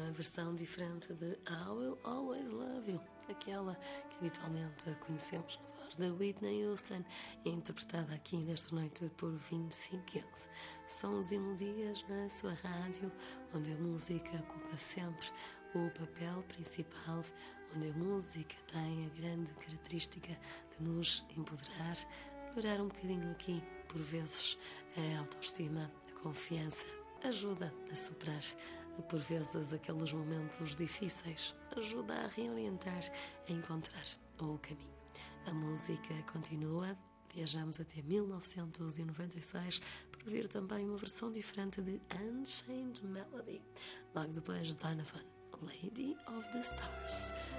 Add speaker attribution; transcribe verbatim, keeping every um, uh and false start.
Speaker 1: uma versão diferente de I Will Always Love You, aquela que habitualmente conhecemos na voz da Whitney Houston, interpretada aqui nesta noite por Vince Gill. Sons e melodias na sua rádio, onde a música ocupa sempre o papel principal, onde a música tem a grande característica de nos empoderar, melhorar um bocadinho aqui, por vezes, a autoestima, a confiança, ajuda a superar, por vezes, aqueles momentos difíceis, ajuda a reorientar, a encontrar o caminho. A música continua, viajamos até mil novecentos e noventa e seis para ouvir também uma versão diferente de Unchained Melody, logo depois de Donovan, Lady of the Stars.